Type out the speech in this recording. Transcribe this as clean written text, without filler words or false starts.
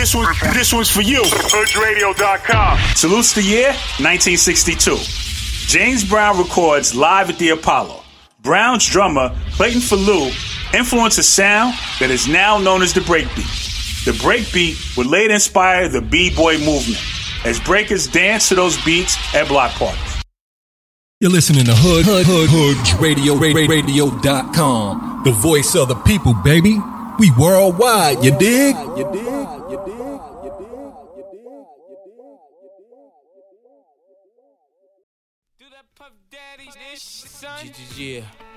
This one's for you. HoodRadio.com. Salutes the year 1962. James Brown records live at the Apollo. Brown's drummer, Clayton Falou, influenced a sound that is now known as the breakbeat. The breakbeat would later inspire the B-boy movement, as breakers dance to those beats at block parties. You're listening to HoodRadio.com, the voice of the people, baby. We worldwide, you dig? Yeah.